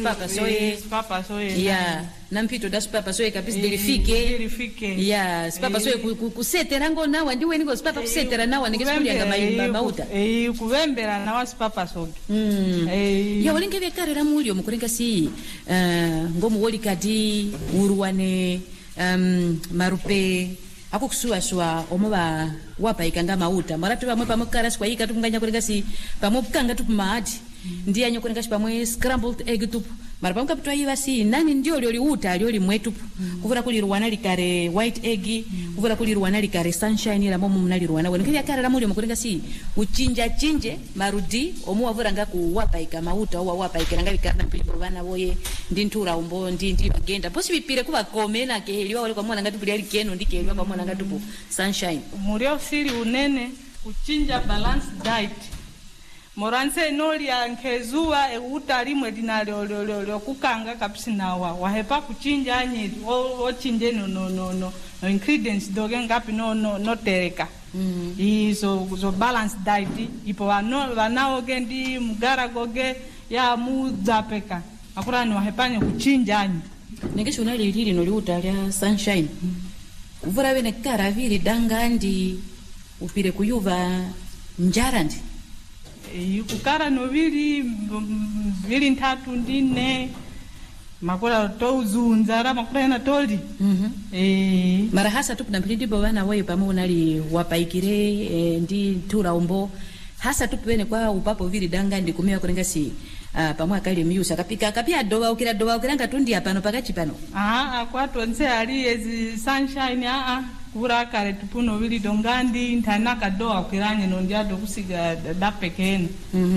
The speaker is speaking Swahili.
spapa soye ya nampito da spapa soye kapisi delifike ya spapa soye kusetera ngo nawa ndiwe ningo spapa kusetera nawa ningesikulia ngama mauta kuvembera nawa spapa soge ya walinge vyakarera mulio mukurenga si ngomu woli kadi uruwane marupe ako kusuwa omoba wapa ikanga mauta maratu bamwe pamukara sikwa yika tukunganya kurenga si pamukanga tupumaadi ndiye anyo kurenga pamwe scrambled egg tupu mara pamwe kapitwa yiva si nani ndio lioli uta lioli mwetu kuvura kuli ruwana likare white egg kuvura kuli ruwana likare sunshine la momu mnali ruwana wene kile akara muri mukurenga si uchinja chinje marudi omu wavura nga kuwapa ikamauta owa wapa ikanga likana pili bana boye ndintura umbo ndi bagenda posi bipire kuba komena keheliwa wale kwa mwana ngatu pili ali keno ndikeheliwa kwa mwana ngatu sunshine muri ofisiri unene uchinja balance diet moranse noli ankezua utali mwe dinalo kukanga kapisi nawa wahepa kuchinja anyi o chinje no ingredients doge ngapi no tereka so balance diet ipo wanao gendi mugara goge ya muzapeka akurani wahepanya kuchinja anyi ningesho unali lili no utali sunshine uvura bene kara vili dangandi upire kuyuva njarandi kukara no vili ntatu ndine makura tozunzara makura na toli mara hasa tupu na mpilindi bwana wayo pamoja nali wapaikire ndi tura umbo hasa tupu bene kwa upapo vili dangandi kumia kurenga si pamwe akali myusa kapia dowa ukiranga tundi hapano pakachi pano kwa tonse ali ezi sunshine kura kare tupuno vili dongandi ntana kadoa ukiranye no ndiado kusiga dapekene